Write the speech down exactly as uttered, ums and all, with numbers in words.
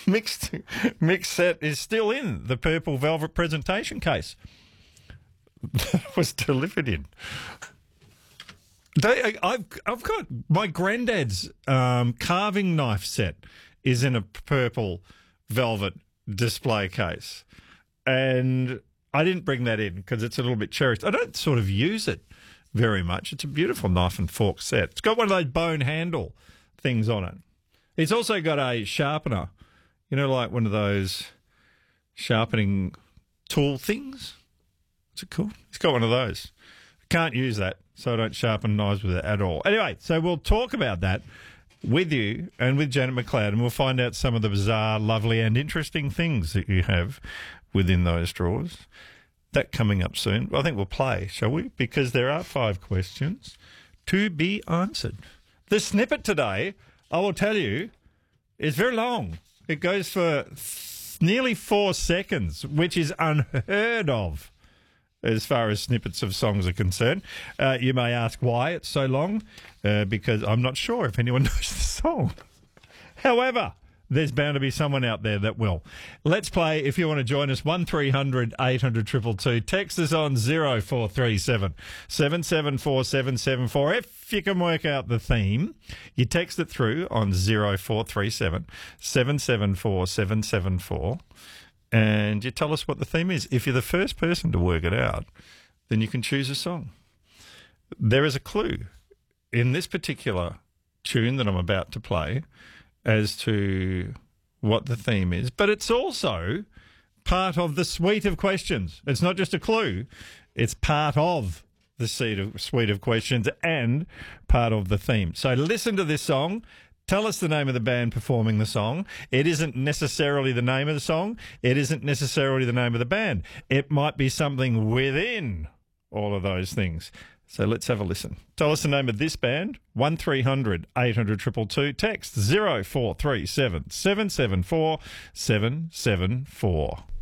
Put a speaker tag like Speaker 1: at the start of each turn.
Speaker 1: mixed mixed set is still in the purple velvet presentation case that was delivered in. They, I've I've got my granddad's um, carving knife set is in a purple velvet display case, and I didn't bring that in because it's a little bit cherished. I don't sort of use it very much. It's a beautiful knife and fork set. It's got one of those bone handle things on it. It's also got a sharpener, you know, like one of those sharpening tool things. What's it called? It's got one of those. Can't use that, so I don't sharpen knives with it at all. Anyway, so we'll talk about that with you and with Janet McLeod, and we'll find out some of the bizarre, lovely and interesting things that you have within those drawers. That coming up soon. I think we'll play, shall we? Because there are five questions to be answered. The snippet today, I will tell you, is very long. It goes for nearly four seconds, which is unheard of as far as snippets of songs are concerned. Uh, you may ask why it's so long, uh, because I'm not sure if anyone knows the song. However, there's bound to be someone out there that will. Let's play. If you want to join us, one three hundred eight hundred two two two. Text us on zero four three seven seven seven four seven seven four. If you can work out the theme, you text it through on zero four three seven seven seven four seven seven four, and you tell us what the theme is. If you're the first person to work it out, then you can choose a song. There is a clue in this particular tune that I'm about to play as to what the theme is, but it's also part of the suite of questions. It's not just a clue, it's part of the suite of, suite of questions and part of the theme. So listen to this song, tell us the name of the band performing the song. It isn't necessarily the name of the song, it isn't necessarily the name of the band. It might be something within all of those things. So let's have a listen. Tell us the name of this band, one three hundred eight hundred two two two. Text zero four three seven seven seven four seven seven four.